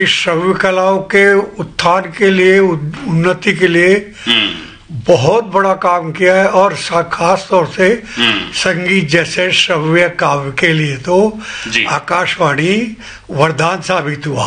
इस श्रव्य कलाओं के उत्थान के लिए, उन्नति के लिए बहुत बड़ा काम किया है। और खास तौर से संगीत जैसे श्रव्य काव्य के लिए तो आकाशवाणी वरदान साबित हुआ।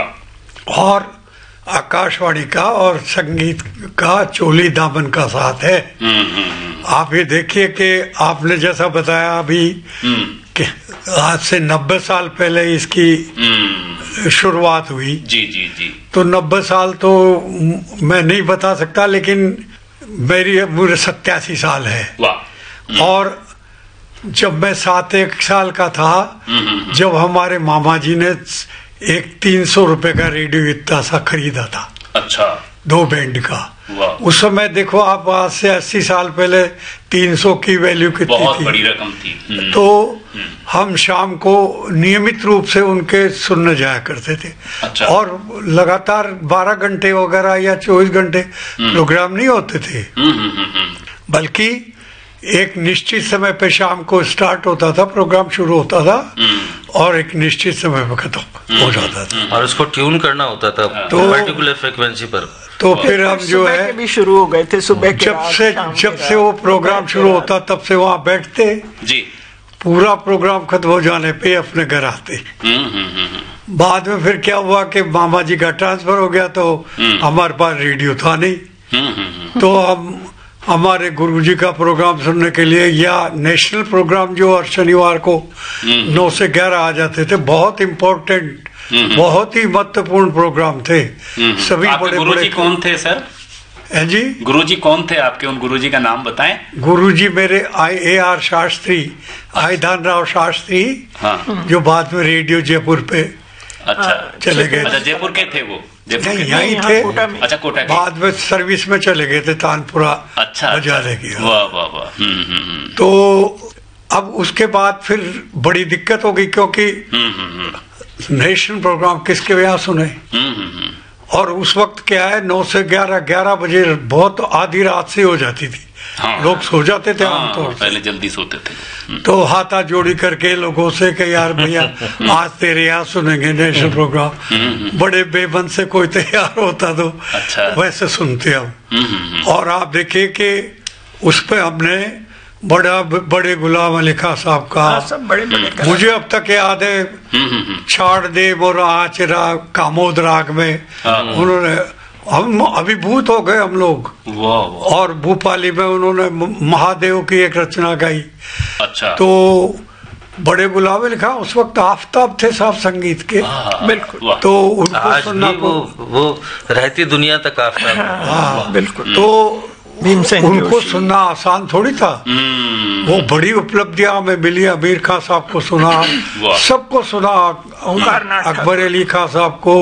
और आकाशवाणी का और संगीत का चोली दामन का साथ है। आप ये देखिए कि आपने जैसा बताया अभी कि आज से 90 साल पहले इसकी शुरुआत हुई। जी जी जी। तो 90 साल तो मैं नहीं बता सकता, लेकिन मेरी उम्र 87 साल है। और जब मैं 7-1 साल का था, जब हमारे मामा जी ने एक 300 रुपए का रेडियो इतना सा खरीदा था। अच्छा। 2 बैंड का। उस समय देखो आप, आज से 80 साल पहले 300 की वैल्यू कितनी थी? बहुत बड़ी रकम थी। तो हम शाम को नियमित रूप से उनके सुनने जाया करते थे। अच्छा। और लगातार 12 घंटे वगैरह या 24 घंटे प्रोग्राम नहीं होते थे, बल्कि एक निश्चित समय पे शाम को स्टार्ट होता था, प्रोग्राम शुरू होता था और एक निश्चित समय पे खत्म हो जाता था। और उसको ट्यून करना होता था तो पर्टिकुलर फ्रीक्वेंसी पर। तो फिर हम जो है भी शुरू हो गए थे सुबह के, जब से वो प्रोग्राम शुरू होता तब से वहाँ बैठते जी। पूरा प्रोग्राम खत्म हो जाने पे अपने घर आते। बाद में फिर क्या हुआ कि मामा जी का ट्रांसफर हो गया, तो हमारे पास रेडियो था नहीं। तो हम हमारे गुरुजी का प्रोग्राम सुनने के लिए, या नेशनल प्रोग्राम जो हर शनिवार को 9 से 11 आ जाते थे, बहुत इम्पोर्टेंट, बहुत ही महत्वपूर्ण प्रोग्राम थे। सभी बड़े बड़े। कौन थे सर? जी, गुरुजी कौन थे आपके? उन गुरुजी का नाम बताएं। गुरुजी मेरे IAR शास्त्री, आयुधान राव शास्त्री। हाँ। जो बाद में रेडियो जयपुर पे चले गए। अच्छा, जयपुर के थे वो? नहीं, यहीं थे। अच्छा, कोटा के। बाद में सर्विस में चले गए थे तानपुरा। अच्छा, बजाने की। वाह वाह वाह। तो अब उसके बाद फिर बड़ी दिक्कत हो गई, क्योंकि नेशनल प्रोग्राम किसके यहाँ सुने। और उस वक्त क्या है, 9 से 11 बजे बहुत आधी रात से हो जाती थी। हाँ। लोग सो जाते थे आमतौर से, पहले जल्दी सोते थे। तो हाथा जोड़ी करके लोगों से कि यार भैया आज तेरे यहाँ सुनेंगे नेशनल प्रोग्राम। बड़े बेबन से कोई तैयार होता तो अच्छा। वैसे सुनते हम। और आप देखिए कि उस पे हमने बड़े गुलाम अली खां साहब का, सब बड़े बड़े मुझे अब तक याद है, छाड़ दे मोरा आचरा कामोद राग में उन्होंने, हम अभिभूत हो गए हम लोग। और भूपाली में उन्होंने महादेव की एक रचना गाई। अच्छा। तो बड़े गुलाम अली खां उस वक्त आफताब थे साहब संगीत के। बिल्कुल। तो उनको सुनना, वो रहती दुनिया तक आफताब। हाँ बिल्कुल। तो उनको सुनना आसान थोड़ी था। वो बड़ी उपलब्धियां हमें मिली। अमीर खां साहब को सुना, सबको सुना, अकबर अली खां साहब को,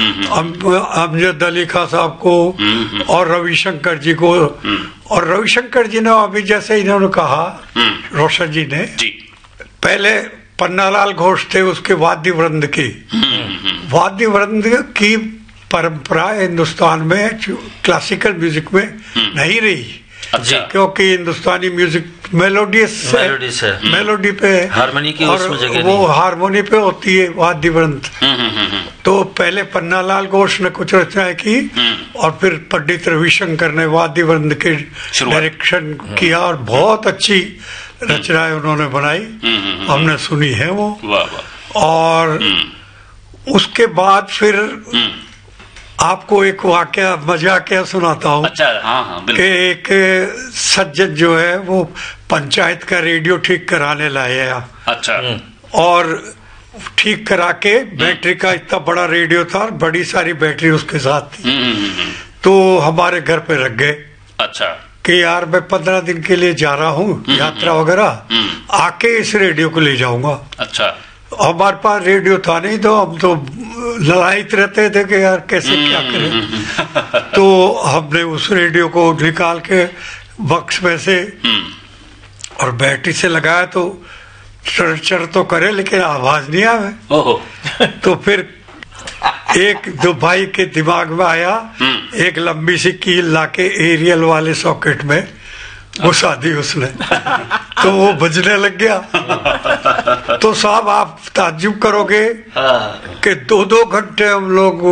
अमजद अली खां साहब को, और रविशंकर जी को। और रविशंकर जी ने अभी जैसे इन्होंने कहा, रोशन जी ने, पहले पन्नालाल घोष थे, उसके वाद्य वृंद की, वाद्य वृंद की परंपरा हिंदुस्तान में क्लासिकल म्यूजिक में नहीं रही। अच्छा। क्योंकि हिंदुस्तानी म्यूजिक मेलोडी पे, हारमोनी की उसमें जगह वो हारमोनी पे होती है वाद्य वृंद। तो पहले पन्नालाल घोष ने कुछ रचनाएं की और फिर पंडित रविशंकर ने वाद्य वृंद के डायरेक्शन किया और बहुत अच्छी रचनाएं उन्होंने बनाई। हमने सुनी है वो। और उसके बाद फिर आपको एक वाकया मजाकिया सुनाता हूँ। अच्छा, हाँ, कि एक सज्जन जो है वो पंचायत का रेडियो ठीक कराने लाया। अच्छा। और ठीक करा के बैटरी का इतना बड़ा रेडियो था, बड़ी सारी बैटरी उसके साथ थी। तो हमारे घर पे रख गए। अच्छा। कि यार मैं 15 दिन के लिए जा रहा हूँ यात्रा वगैरह, आके इस रेडियो को ले जाऊंगा। अच्छा। हमारे पास रेडियो था नहीं, तो हम तो लड़ाईते रहते थे कि यार कैसे क्या करें। तो हमने उस रेडियो को निकाल के बक्स में से और बैटरी से लगाया, तो चर तो करे लेकिन आवाज नहीं आवे। तो फिर एक दो भाई के दिमाग में आया, एक लंबी सी कील लाके एरियल वाले सॉकेट में घुसा दी उसने। तो वो बजने लग गया। तो साहब आप ताज्जुब करोगे कि 2-2 घंटे हम लोग